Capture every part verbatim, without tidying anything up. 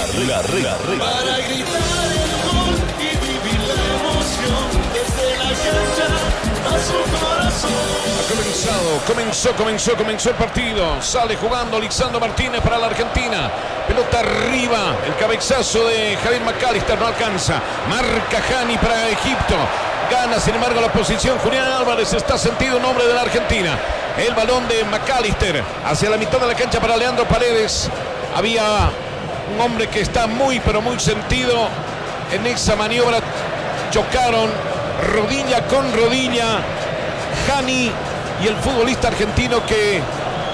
la rega, rega. Para gritar el gol y vivir la emoción desde la cancha a su corazón. Ha comenzado, comenzó, comenzó, comenzó el partido. Sale jugando Lisandro Martínez para la Argentina. Pelota arriba, el cabezazo de Javier McAllister no alcanza. Marca Hani para Egipto. Gana, sin embargo, la posición Julián Álvarez. Está sentido un hombre de la Argentina. El balón de McAllister hacia la mitad de la cancha para Leandro Paredes. Había un hombre que está muy, pero muy sentido en esa maniobra. Chocaron rodilla con rodilla Hani y el futbolista argentino que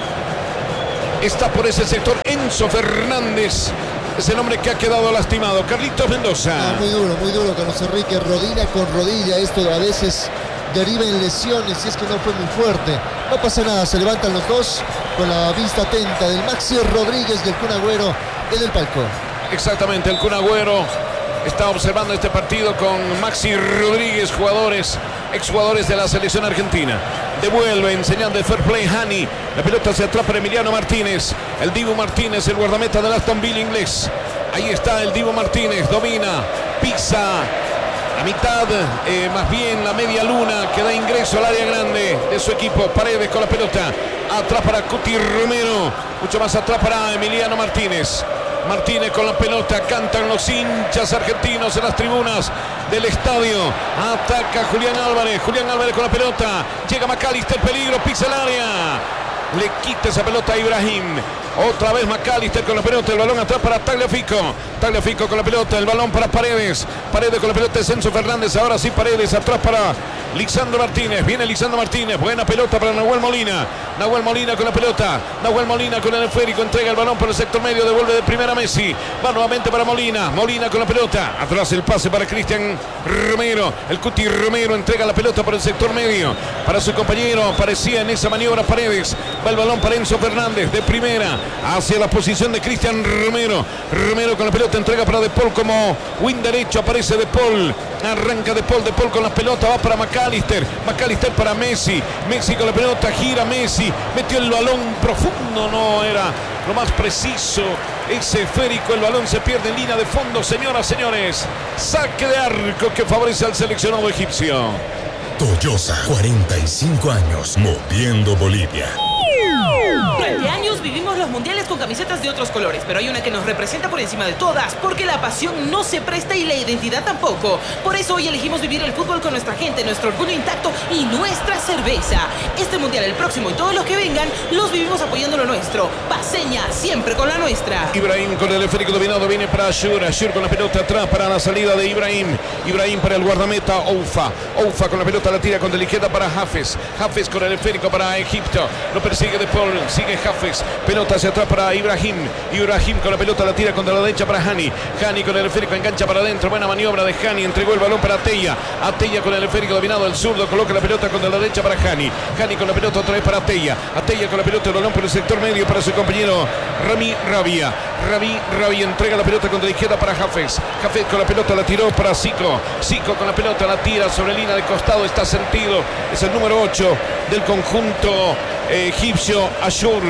está por ese sector, Enzo Fernández. Es el hombre que ha quedado lastimado. Carlitos Mendoza. Ah, muy duro, muy duro, Carlos Enrique. Rodilla con rodilla. Esto a veces deriva en lesiones y es que no fue muy fuerte. No pasa nada, se levantan los dos con la vista atenta del Maxi Rodríguez y el Kun Agüero en el palco. Exactamente, el Kun Agüero está observando este partido con Maxi Rodríguez, jugadores, exjugadores de la selección argentina. Devuelve en señal de fair play Hani. La pelota se atrapa para Emiliano Martínez. El Dibu Martínez, el guardameta del Aston Villa inglés. Ahí está el Dibu Martínez, domina, pisa a mitad, eh, más bien la media luna que da ingreso al área grande de su equipo. Paredes con la pelota, atrás para Cuti Romero, mucho más atrás para Emiliano Martínez. Martínez con la pelota, cantan los hinchas argentinos en las tribunas del estadio. Ataca Julián Álvarez, Julián Álvarez con la pelota, llega McAllister, peligro, pisa el área. Le quita esa pelota a Ibrahim. Otra vez McAllister con la pelota, el balón atrás para Tagliafico. Tagliafico con la pelota, el balón para Paredes. Paredes con la pelota de Enzo Fernández. Ahora sí Paredes, atrás para Lisandro Martínez. Viene Lisandro Martínez, buena pelota para Nahuel Molina. Nahuel Molina con la pelota. Nahuel Molina con el esférico, entrega el balón por el sector medio, devuelve de primera Messi. Va nuevamente para Molina. Molina con la pelota. Atrás el pase para Cristian Romero. El Cuti Romero entrega la pelota por el sector medio para su compañero. Aparecía en esa maniobra Paredes. Va el balón para Enzo Fernández de primera hacia la posición de Cristian Romero. Romero con la pelota, entrega para De Paul como wing derecho. Aparece De Paul. Arranca De Paul. De Paul con la pelota. Va para McAllister. McAllister para Messi. Messi con la pelota. Gira Messi. Metió el balón profundo. No era lo más preciso. Ese esférico. El balón se pierde en línea de fondo. Señoras, señores. Saque de arco que favorece al seleccionado egipcio. Toyosa, cuarenta y cinco años, moviendo Bolivia. Durante años vivimos los mundiales con camisetas de otros colores, pero hay una que nos representa por encima de todas, porque la pasión no se presta y la identidad tampoco. Por eso hoy elegimos vivir el fútbol con nuestra gente, nuestro orgullo intacto y nuestra cerveza. Este mundial, el próximo y todos los que vengan, los vivimos apoyando lo nuestro. Paceña, siempre con la nuestra. Ibrahim con el esférico dominado, viene para Ashur. Ashur con la pelota atrás para la salida de Ibrahim. Ibrahim para el guardameta Oufa. Oufa con la pelota, la tira con la izquierda para Hafez. Hafez con el esférico para Egipto. Lo persigue De Paul, sigue Hafez. Pelota hacia atrás para Ibrahim. Ibrahim con la pelota, la tira contra la derecha para Hani. Hani con el esférico, engancha para adentro. Buena maniobra de Hani. Entregó el balón para Atella. Atella con el esférico dominado, el zurdo. Coloca la pelota contra la derecha para Hani. Hani con la pelota otra vez para Atella. Atella con la pelota, el balón por el sector medio para su compañero Rami Rabia. Rami Rabia entrega la pelota contra la izquierda para Hafez. Hafez con la pelota, la tiró para Zico. Zico con la pelota, la tira sobre línea de costado. Está sentido. Es el número ocho del conjunto eh, egipcio. Ashur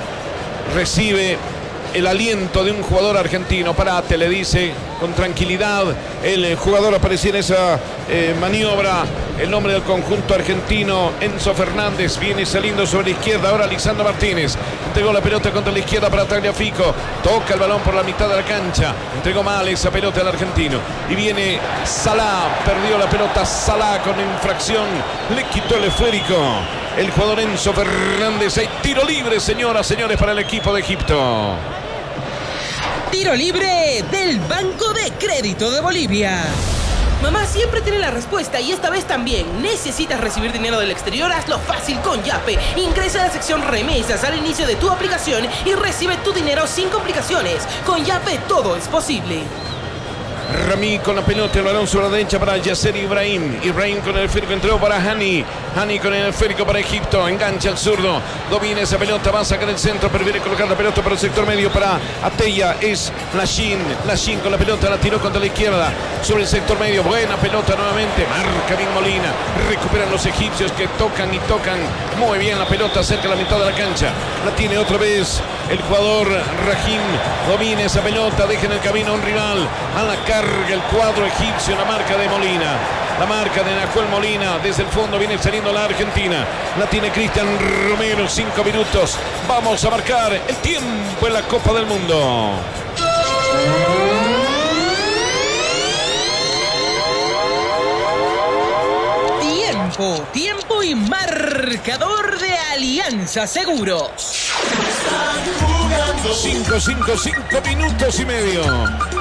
recibe el aliento de un jugador argentino. Parate, le dice con tranquilidad. El jugador aparecía en esa eh, maniobra. El nombre del conjunto argentino, Enzo Fernández, viene saliendo sobre la izquierda. Ahora Lisandro Martínez. Entregó la pelota contra la izquierda para Tagliafico. Toca el balón por la mitad de la cancha. Entregó mal esa pelota al argentino. Y viene Salah. Perdió la pelota Salah con infracción. Le quitó el esférico el jugador Enzo Fernández. Hay tiro libre, señoras, señores, para el equipo de Egipto. Tiro libre del Banco de Crédito de Bolivia. Mamá siempre tiene la respuesta y esta vez también. ¿Necesitas recibir dinero del exterior? Hazlo fácil con Yape. Ingresa a la sección remesas al inicio de tu aplicación y recibe tu dinero sin complicaciones. Con Yape todo es posible. Rami con la pelota, el balón sobre la derecha para Yasser Ibrahim. Ibrahim con el esférico, entregó para Hani. Hani con el esférico para Egipto. Engancha el zurdo. Domina esa pelota, va a sacar el centro, pero viene a colocar la pelota para el sector medio para Atella. Es Lashin. Lashin con la pelota, la tiró contra la izquierda. Sobre el sector medio. Buena pelota nuevamente. Marca bien Molina. Recuperan los egipcios que tocan y tocan muy bien la pelota cerca de la mitad de la cancha. La tiene otra vez El jugador Rahim domina esa pelota, deja en el camino a un rival. A la carga el cuadro egipcio, la marca de Molina. La marca de Nahuel Molina. Desde el fondo viene saliendo la Argentina. La tiene Cristian Romero. Cinco minutos. Vamos a marcar el tiempo en la Copa del Mundo. Tiempo, tiempo y marcador de Alianza Seguros. Cinco, cinco, cinco minutos y medio.